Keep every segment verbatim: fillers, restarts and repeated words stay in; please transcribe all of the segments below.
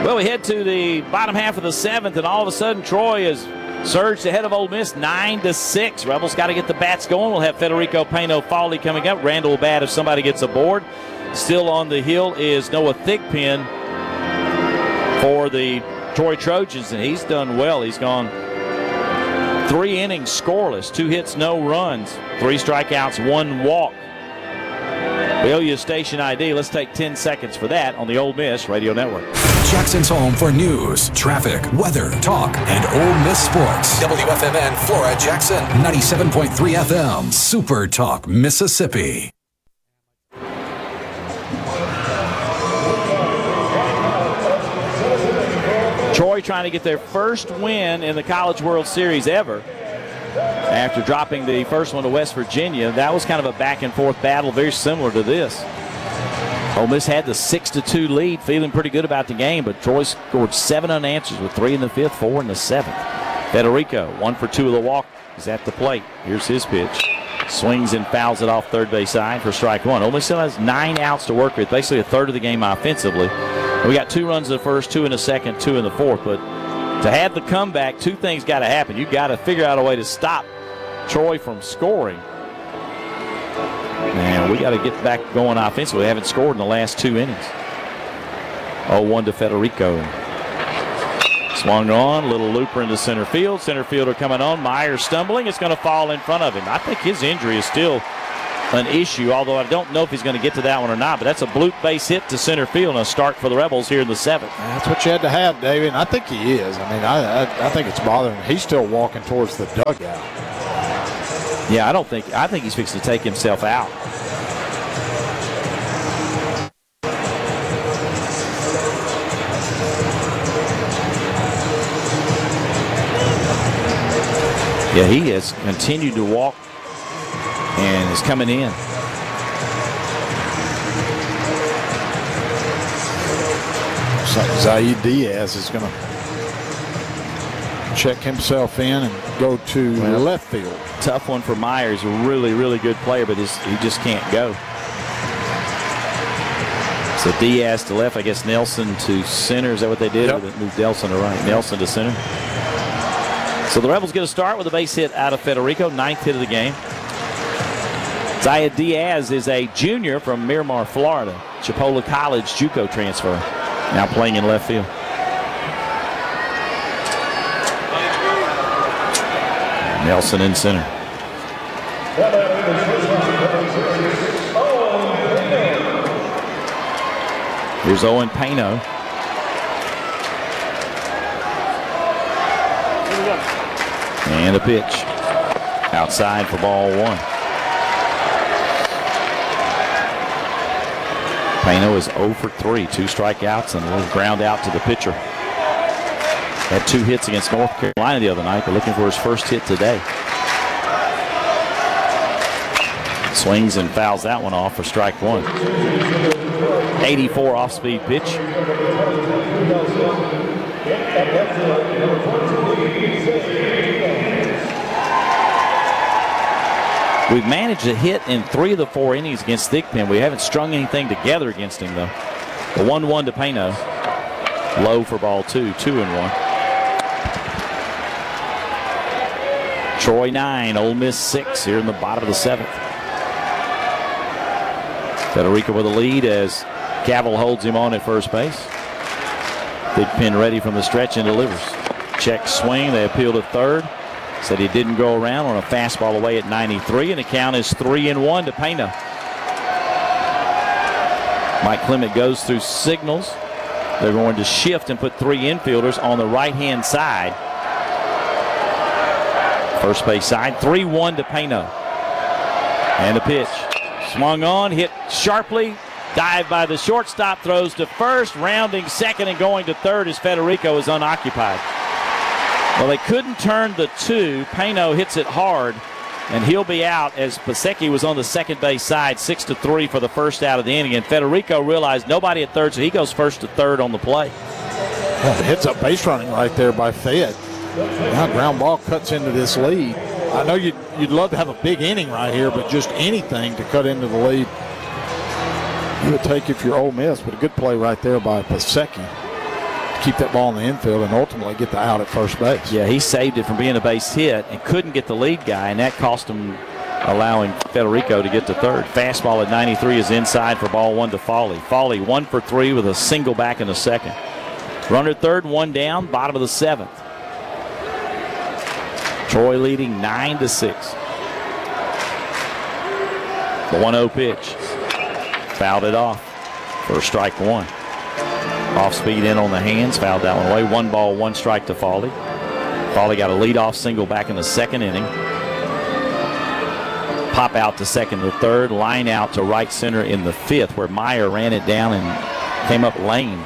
Well, we head to the bottom half of the seventh, and all of a sudden Troy has surged ahead of Ole Miss nine to six. Rebels got to get the bats going. We'll have Federico Payno-Foley coming up. Randall will bat if somebody gets aboard. Still on the hill is Noah Thigpen for the Troy Trojans, and he's done well. He's gone three innings scoreless, two hits, no runs, three strikeouts, one walk. Belia Station I D. Let's take ten seconds for that on the Ole Miss Radio Network. Jackson's home for news, traffic, weather, talk, and Ole Miss sports. W F M N Flora Jackson, ninety-seven point three F M, Super Talk, Mississippi. Troy trying to get their first win in the College World Series ever after dropping the first one to West Virginia. That was kind of a back-and-forth battle, very similar to this. Ole Miss had the six to two lead, feeling pretty good about the game, but Troy scored seven unanswered with three in the fifth, four in the seventh. Federico, one for two of the walk, is at the plate. Here's his pitch. Swings and fouls it off third base side for strike one. Ole Miss still has nine outs to work with, basically a third of the game offensively. We got two runs in the first, two in the second, two in the fourth, but to have the comeback, two things got to happen. You've got to figure out a way to stop Troy from scoring. And we got to get back going offensively. They haven't scored in the last two innings. oh one to Federico. Swung on, little looper into center field. Center fielder coming on. Myers stumbling. It's going to fall in front of him. I think his injury is still an issue, although I don't know if he's going to get to that one or not. But that's a bloop base hit to center field and a start for the Rebels here in the seventh. That's what you had to have, David. And I think he is. I mean, I, I, I think it's bothering him. He's still walking towards the dugout. Yeah, I don't think, I think he's fixing to take himself out. Yeah, he has continued to walk and is coming in. Zaid Diaz is going to check himself in and go to well, left field. Tough one for Myers. A really, really good player, but his, he just can't go. So Diaz to left. I guess Nelson to center. Is that what they did? Yep. Or they moved Nelson to right? Nelson to center. So the Rebels get a start with a base hit out of Federico, ninth hit of the game. Zaid Diaz is a junior from Miramar, Florida. Chipola College JUCO transfer. Now playing in left field. Nelson in center. Here's Owen Payno. And a pitch. Outside for ball one. Payno is oh for three. Two strikeouts and a little ground out to the pitcher. Had two hits against North Carolina the other night, but looking for his first hit today. Swings and fouls that one off for strike one. eighty-four off-speed pitch. We've managed to hit in three of the four innings against Thigpen. We haven't strung anything together against him, though. The one one to Payno. Low for ball two, two and one. Troy nine, Ole Miss six here in the bottom of the seventh. Federico with a lead as Cavill holds him on at first base. Thigpen ready from the stretch and delivers. Check swing, they appeal to third. Said he didn't go around on a fastball away at ninety-three, and the count is three and one to Payno. Mike Clement goes through signals. They're going to shift and put three infielders on the right-hand side. First base side, three one to Payno. And a pitch. Swung on, hit sharply. Dive by the shortstop, throws to first, rounding second and going to third as Federico is unoccupied. Well, they couldn't turn the two. Payno hits it hard, and he'll be out as Pasecki was on the second base side, six to three for the first out of the inning. And Federico realized nobody at third, so he goes first to third on the play. Well, hits up base running right there by Fed. Now ground ball cuts into this lead. I know you'd, you'd love to have a big inning right here, but just anything to cut into the lead you would take if you're Ole Miss. But a good play right there by Pasecki. keep that ball in the infield and ultimately get the out at first base. Yeah, he saved it from being a base hit and couldn't get the lead guy, and that cost him, allowing Federico to get to third. Fastball at ninety-three is inside for ball one to Foley. Foley one for three with a single back in the second. Runner third, one down, bottom of the seventh. Troy leading nine to six. The one oh pitch. Fouled it off for strike one. Off speed in on the hands, fouled that one away. One ball, one strike to Foley. Foley got a leadoff single back in the second inning. Pop out to second to third, line out to right center in the fifth, where Meyer ran it down and came up lane.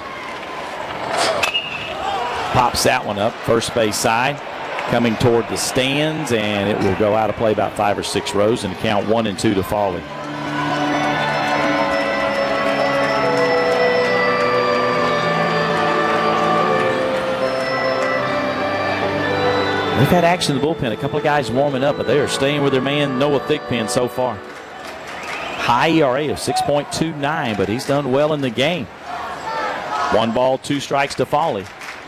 Pops that one up, first base side, coming toward the stands, and it will go out of play about five or six rows and count one and two to Foley. They've had action in the bullpen. A couple of guys warming up, but they are staying with their man Noah Thigpen so far. High E R A of six point two nine, but he's done well in the game. One ball, two strikes to Foley.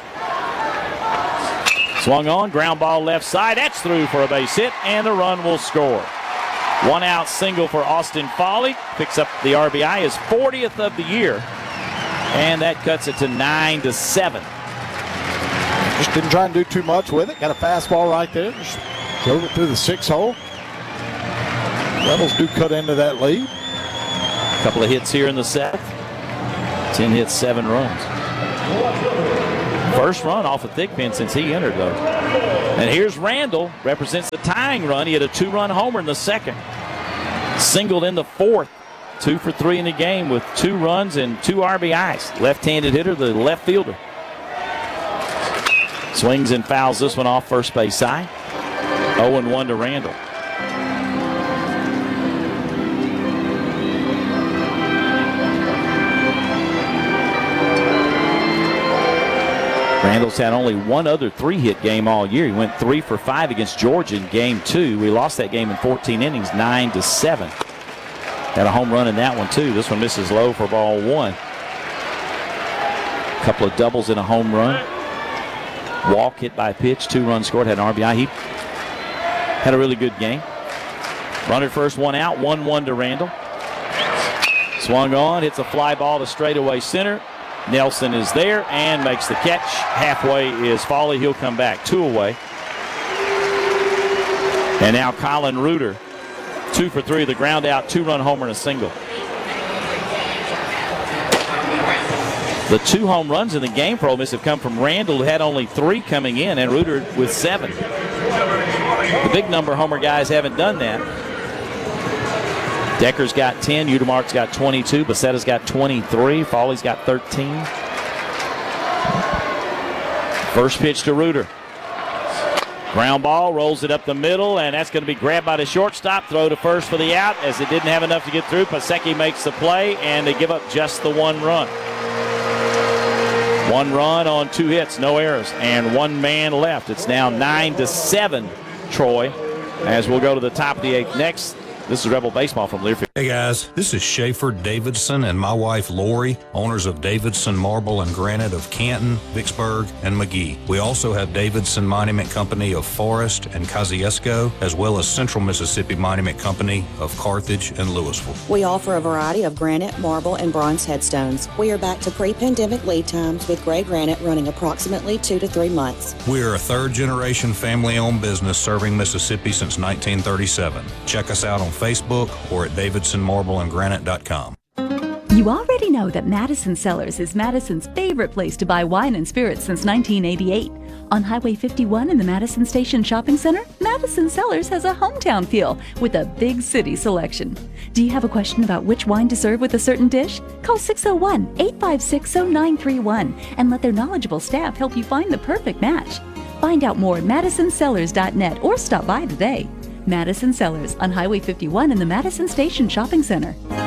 Swung on, ground ball left side. That's through for a base hit, and the run will score. One out single for Austin Foley. Picks up the R B I, his fortieth of the year, and that cuts it to nine to seven. Just didn't try and do too much with it. Got a fastball right there. Just drove it through the six hole. Rebels do cut into that lead. A couple of hits here in the seventh. Ten hits, seven runs. First run off of Thigpen since he entered, though. And here's Randall, represents the tying run. He had a two-run homer in the second. Singled in the fourth. Two for three in the game with two runs and two R B Is. Left-handed hitter, the left fielder. Swings and fouls this one off first base side. oh and one to Randall. Randall's had only one other three-hit game all year. He went three for five against Georgia in game two. We lost that game in fourteen innings, nine to seven. Had a home run in that one, too. This one misses low for ball one. A couple of doubles and a home run. Walk hit by pitch, two runs scored, had an R B I. He had a really good game. Runner first, one out, one one to Randall. Swung on, hits a fly ball to straightaway center. Nelson is there and makes the catch. Halfway is Foley. He'll come back. Two away. And now Colin Reuter, two for three, the ground out, two-run homer and a single. The two home runs in the game for Ole Miss have come from Randall, who had only three coming in, and Reuter with seven. The big number homer guys haven't done that. Decker's got ten, Udemark's got twenty-two, Becetta's got twenty-three, Foley's got thirteen. First pitch to Reuter. Ground ball, rolls it up the middle, and that's going to be grabbed by the shortstop. Throw to first for the out, as it didn't have enough to get through. Pasecki makes the play, and they give up just the one run. One run on two hits, no errors, and one man left. It's now nine to seven, Troy, as we'll go to the top of the eighth next. This is Rebel Baseball from Learfield. Hey guys, this is Schaefer Davidson and my wife Lori, owners of Davidson Marble and Granite of Canton, Vicksburg, and McGee. We also have Davidson Monument Company of Forest and Kosciuszko, as well as Central Mississippi Monument Company of Carthage and Louisville. We offer a variety of granite, marble, and bronze headstones. We are back to pre-pandemic lead times with gray granite running approximately two to three months. We are a third-generation family-owned business serving Mississippi since nineteen thirty-seven. Check us out on Facebook or at davidson marble and granite dot com. You already know that Madison Cellars is Madison's favorite place to buy wine and spirits since nineteen eighty-eight. On Highway fifty-one in the Madison Station Shopping Center, Madison Cellars has a hometown feel with a big city selection. Do you have a question about which wine to serve with a certain dish? Call six oh one, eight five six, oh nine three one and let their knowledgeable staff help you find the perfect match. Find out more at madison cellars dot net or stop by today. Madison Cellars on Highway fifty-one in the Madison Station Shopping Center.